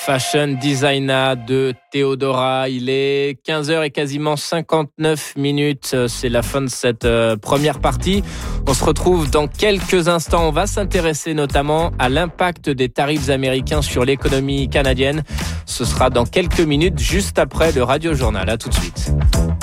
Fashion Designer de Theodora. Il est 15h et quasiment 59 minutes. C'est la fin de cette première partie. On se retrouve dans quelques instants. On va s'intéresser notamment à l'impact des tarifs américains sur l'économie canadienne. Ce sera dans quelques minutes, juste après le Radio Journal. À tout de suite.